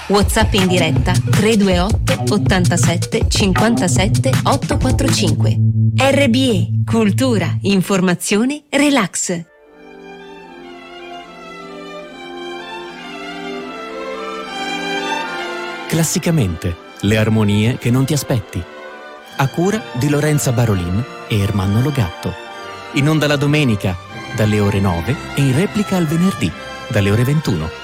WhatsApp in diretta 328 87 57 845. RBE, cultura, informazione, relax. Classicamente, le armonie che non ti aspetti. A cura di Lorenza Barolin e Ermanno Logatto. In onda la domenica, dalle ore 9 e in replica al venerdì, dalle ore 21.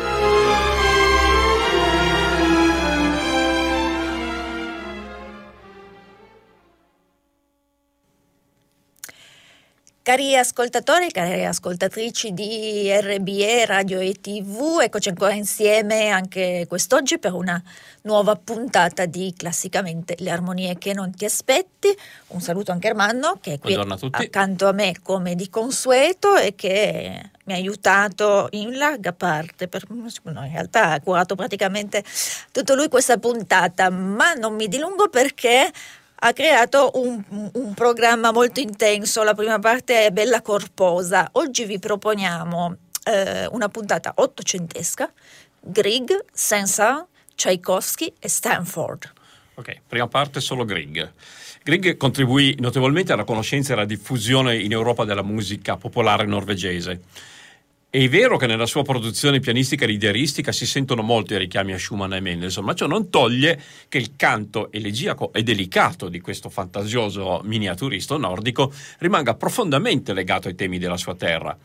Cari ascoltatori, cari ascoltatrici di RBE Radio e TV, eccoci ancora insieme anche quest'oggi per una nuova puntata di Classicamente le armonie che non ti aspetti. Un saluto anche a Ermanno che è qui accanto a me come di consueto e che mi ha aiutato in larga parte, in realtà ha curato praticamente tutto lui questa puntata, ma non mi dilungo perché ha creato un programma molto intenso. La prima parte è bella corposa. Oggi vi proponiamo una puntata ottocentesca, Grieg, Saint-Saëns, Tchaikovsky e Stanford. Ok, prima parte solo Grieg. Grieg contribuì notevolmente alla conoscenza e alla diffusione in Europa della musica popolare norvegese. È vero che nella sua produzione pianistica e lideristica si sentono molti richiami a Schumann e Mendelssohn, ma ciò non toglie che il canto elegiaco e delicato di questo fantasioso miniaturista nordico rimanga profondamente legato ai temi della sua terra.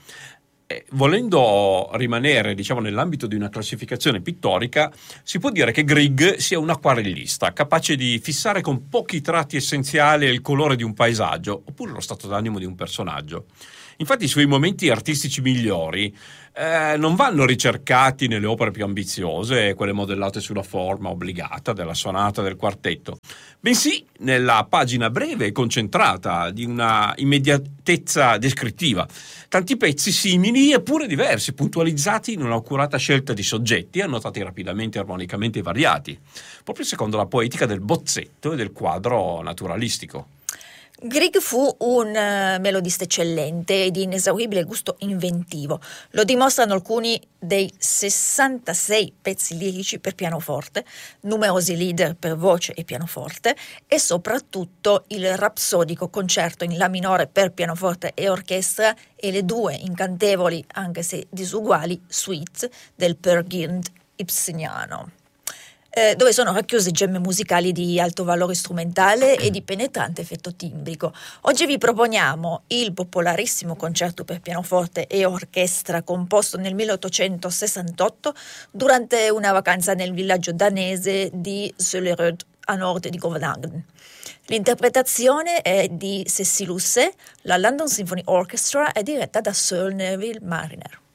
Volendo rimanere, nell'ambito di una classificazione pittorica, si può dire che Grieg sia un acquarellista, capace di fissare con pochi tratti essenziali il colore di un paesaggio, oppure lo stato d'animo di un personaggio. Infatti i suoi momenti artistici migliori non vanno ricercati nelle opere più ambiziose, quelle modellate sulla forma obbligata della sonata del quartetto, bensì nella pagina breve e concentrata di una immediatezza descrittiva. Tanti pezzi simili eppure diversi, puntualizzati in un'accurata scelta di soggetti, annotati rapidamente e armonicamente variati, proprio secondo la poetica del bozzetto e del quadro naturalistico. Grieg fu un melodista eccellente e di inesauribile gusto inventivo. Lo dimostrano alcuni dei 66 pezzi lirici per pianoforte, numerosi lieder per voce e pianoforte e soprattutto il rapsodico concerto in La minore per pianoforte e orchestra e le due incantevoli, anche se disuguali, suite del Peer Gynt ibseniano. Dove sono racchiuse gemme musicali di alto valore strumentale e di penetrante effetto timbrico. Oggi vi proponiamo il popolarissimo concerto per pianoforte e orchestra composto nel 1868 durante una vacanza nel villaggio danese di Søllerød a nord di Copenaghen. L'interpretazione è di Cécile Housset, la London Symphony Orchestra è diretta da Sir Neville Marriner.